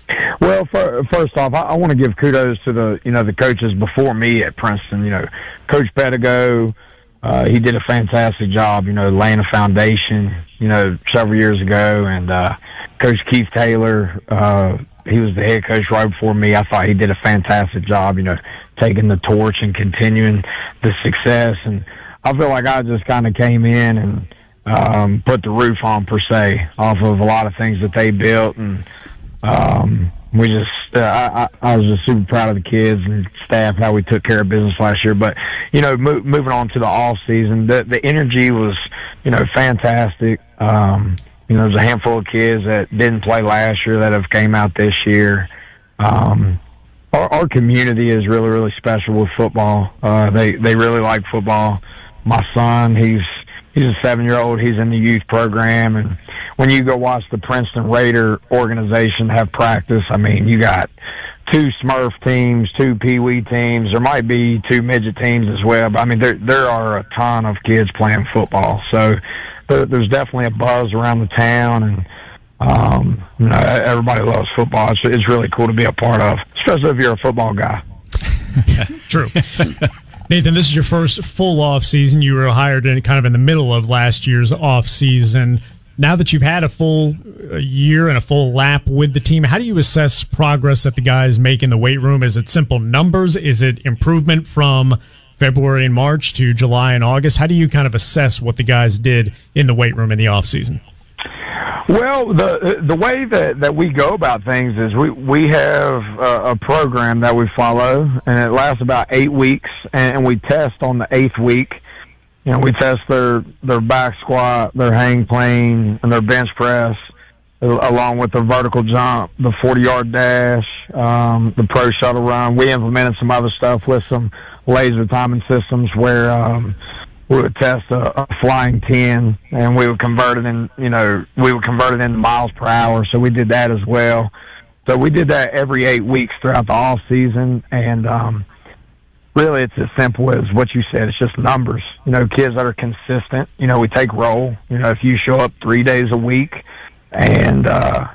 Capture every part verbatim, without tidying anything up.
Well, for, first off, I, I want to give kudos to the you know the coaches before me at Princeton. You know, Coach Pedigo, uh, he did a fantastic job. You know, laying a foundation. You know, several years ago, and uh, Coach Keith Taylor, uh, he was the head coach right before me. I thought he did a fantastic job. You know, taking the torch and continuing the success. And I feel like I just kind of came in and um, put the roof on per se off of a lot of things that they built and. Um, we just, uh, I, I was just super proud of the kids and staff, how we took care of business last year. But, you know, mo- moving on to the off season, the, the energy was, you know, fantastic. Um, you know, there's a handful of kids that didn't play last year that have came out this year. Um, our, our community is really, really special with football. Uh, they, they really like football. My son, he's, he's a seven-year-old. He's in the youth program, and when you go watch the Princeton Raider organization have practice, I mean, you got two Smurf teams, two Pee Wee teams. There might be two midget teams as well. But I mean, there there are a ton of kids playing football. So there, there's definitely a buzz around the town, and um, you know, everybody loves football. It's, it's really cool to be a part of, especially if you're a football guy. True. Nathan, this is your first full off season. You were hired in kind of in the middle of last year's off season. Now that you've had a full year and a full lap with the team, how do you assess progress that the guys make in the weight room? Is it simple numbers? Is it improvement from February and March to July and August? How do you kind of assess what the guys did in the weight room in the off season? Well, the the way that, that we go about things is we, we have a, a program that we follow, and it lasts about eight weeks, and we test on the eighth week. You know, we test their, their back squat, their hang plane, and their bench press, along with the vertical jump, the forty-yard dash, um, the pro shuttle run. We implemented some other stuff with some laser timing systems where um, we would test a, a flying ten, and we would convert it in, you know, we would convert it into miles per hour. So we did that as well. So we did that every eight weeks throughout the off season, and um, really, it's as simple as what you said. It's just numbers. You know, kids that are consistent. You know, we take roll. You know, if you show up three days a week and uh,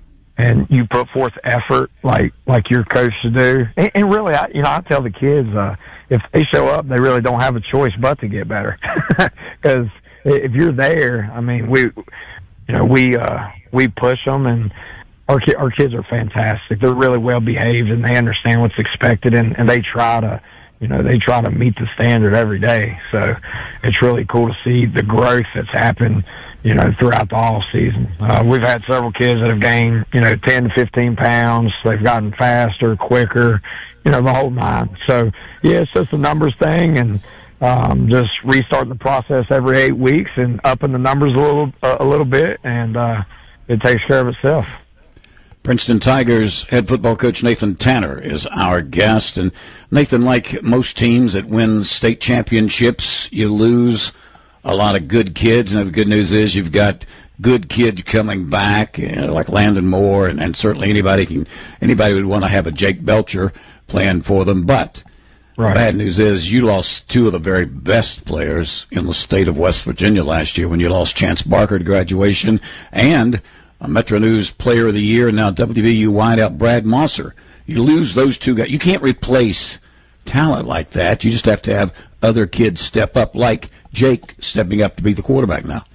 and you put forth effort like like your coach should do, and, and really, I, you know, I tell the kids uh, if they show up, they really don't have a choice but to get better. Because if you're there, I mean, we, you know, we uh, we push them, and our ki- our kids are fantastic. They're really well behaved, and they understand what's expected, and, and they try to. You know, they try to meet the standard every day. So it's really cool to see the growth that's happened, you know, throughout the off season. Uh, we've had several kids that have gained, you know, ten to fifteen pounds. They've gotten faster, quicker, you know, the whole nine. So, yeah, it's just a numbers thing, and um, just restarting the process every eight weeks and upping the numbers a little, uh, a little bit, and uh, it takes care of itself. Princeton Tigers head football coach Nathan Tanner is our guest. And Nathan, like most teams that win state championships, you lose a lot of good kids. And the good news is you've got good kids coming back, you know, like Landon Moore, and, and certainly anybody can anybody would want to have a Jake Belcher playing for them. But right. The bad news is you lost two of the very best players in the state of West Virginia last year when you lost Chance Barker to graduation, and a Metro News Player of the Year, and now W V U wideout Brad Mosser. You lose those two guys. You can't replace talent like that. You just have to have other kids step up, like Jake stepping up to be the quarterback now.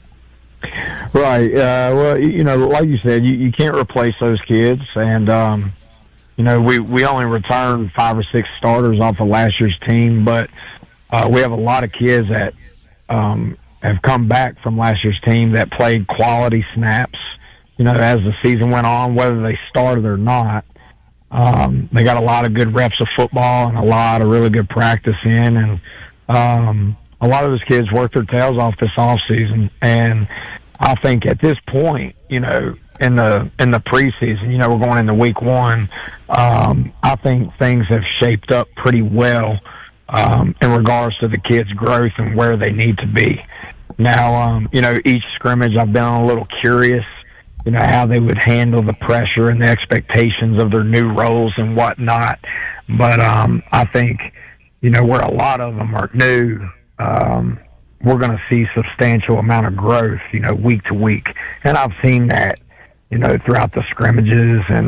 Right. Uh, well, you know, like you said, you, you can't replace those kids. And, um, you know, we, we only returned five or six starters off of last year's team, but uh, we have a lot of kids that um, have come back from last year's team that played quality snaps. You know, as the season went on, whether they started or not, um, they got a lot of good reps of football and a lot of really good practice in. And um, a lot of those kids worked their tails off this off season. And I think at this point, you know, in the in the preseason, you know, we're going into week one. Um, I think things have shaped up pretty well um, in regards to the kids' growth and where they need to be. Now, um, you know, each scrimmage I've been a little curious. You know, how they would handle the pressure and the expectations of their new roles and whatnot. But um, I think, you know, where a lot of them are new, um, we're going to see substantial amount of growth, you know, week to week. And I've seen that, you know, throughout the scrimmages and